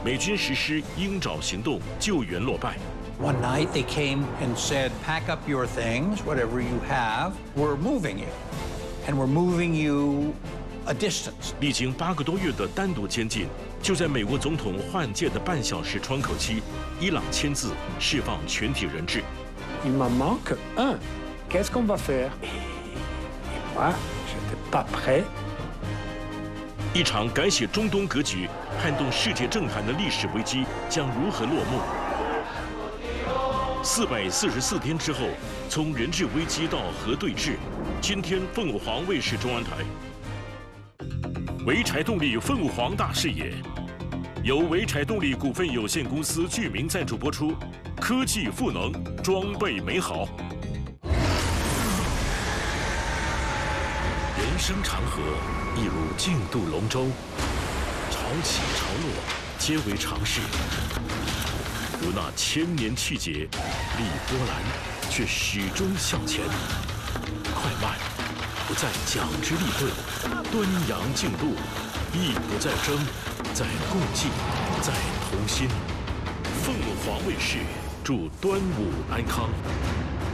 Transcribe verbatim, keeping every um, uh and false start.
美军实施鹰爪行动，救援落败。 One night they came and said, pack up your things, whatever you have, we're moving you. And we're moving you a distance. 历经八个多月的单独监禁，就在美国总统换届的半小时窗口期，伊朗签字释放全体人质。 Il m'en manque un. Qu'est-ce qu'on va faire? Et moi, j'étais pas prêt. 一场改写中东格局、撼动世界政坛的历史危机将如何落幕？ 四百四十四天之后，从人质危机到核对峙，今天凤凰卫视中央台，潍柴动力凤凰大视野，由潍柴动力股份有限公司居民赞助播出，科技赋能，装备美好。人生长河一如竞渡龙舟，潮起潮落皆为常事。 如那千年气节，历波澜，却始终向前。快慢，不再讲之立顿，端阳竞渡，亦不再争，在共济，在同心。凤凰卫视祝端午安康。